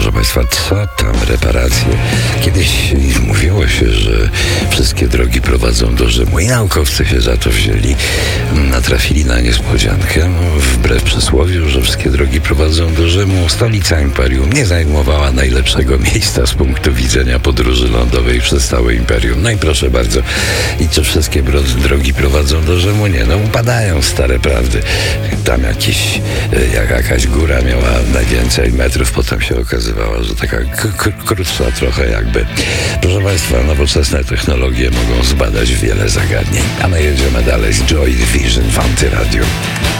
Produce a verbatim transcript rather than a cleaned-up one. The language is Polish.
Proszę Państwa, co tam reparacje? Kiedyś mówiło się, że wszystkie drogi prowadzą do Rzymu i naukowcy się za to wzięli. Natrafili na niespodziankę. Wbrew przysłowiu, że wszystkie drogi prowadzą do Rzymu, stolica imperium nie zajmowała najlepszego miejsca z punktu widzenia podróży lądowej przez całe imperium. No i proszę bardzo, i czy wszystkie drogi prowadzą do Rzymu? Nie, no upadają stare prawdy. Tam jakiś, jak jakaś góra miała najwięcej metrów, potem się okazywało, że taka k- krótsza trochę jakby. Proszę Państwa, nowoczesne technologie mogą zbadać wiele zagadnień, a my jedziemy dalej z Joy Division w Antyradiu.